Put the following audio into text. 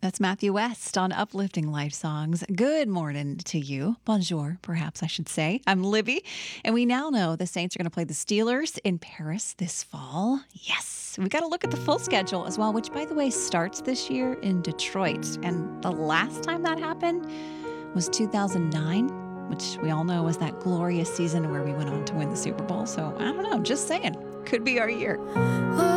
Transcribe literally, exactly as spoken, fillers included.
That's Matthew West on Uplifting Life Songs. Good morning to you. Bonjour, perhaps I should say. I'm Libby, and we now know the Saints are going to play the Steelers in Paris this fall. Yes, we got to look at the full schedule as well, which, by the way, starts this year in Detroit. And the last time that happened was two thousand nine, which we all know was that glorious season where we went on to win the Super Bowl. So I don't know, just saying, could be our year.